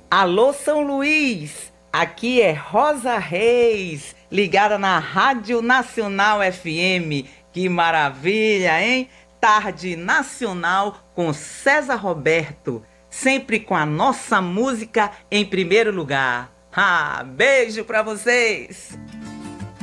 Alô, São Luís! Aqui é Rosa Reis, ligada na Rádio Nacional FM. Que maravilha, hein? Tarde Nacional com César Roberto, sempre com a nossa música em primeiro lugar. Beijo pra vocês!